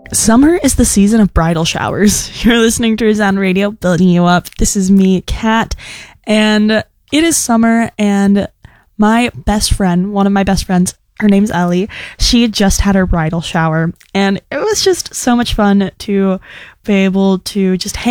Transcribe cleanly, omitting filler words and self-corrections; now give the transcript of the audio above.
Summer is the season of bridal showers. You're listening to Resound Radio, building you up. This is me, Kat, and it is summer, and my best friend, one of my best friends, her name's Ellie, she just had her bridal shower, and it was just so much fun to be able to just hang